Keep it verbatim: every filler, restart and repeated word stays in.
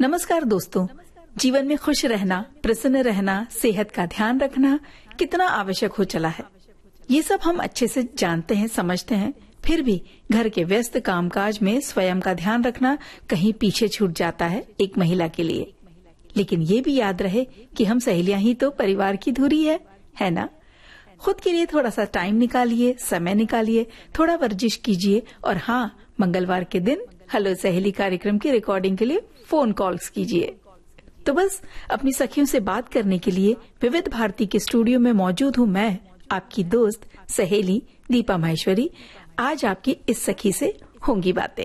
नमस्कार दोस्तों, जीवन में खुश रहना, प्रसन्न रहना, सेहत का ध्यान रखना कितना आवश्यक हो चला है, ये सब हम अच्छे से जानते हैं, समझते हैं। फिर भी घर के व्यस्त कामकाज में स्वयं का ध्यान रखना कहीं पीछे छूट जाता है एक महिला के लिए। लेकिन ये भी याद रहे कि हम सहेलियां ही तो परिवार की धुरी है, है ना? खुद के लिए थोड़ा सा टाइम निकालिए, समय निकालिए, थोड़ा वर्जिश कीजिए और हाँ, मंगलवार के दिन हेलो सहेली कार्यक्रम की रिकॉर्डिंग के लिए फोन कॉल्स कीजिए। तो बस अपनी सखियों से बात करने के लिए विविध भारती के स्टूडियो में मौजूद हूँ मैं, आपकी दोस्त सहेली दीपा माहेश्वरी। आज आपकी इस सखी से होंगी बातें।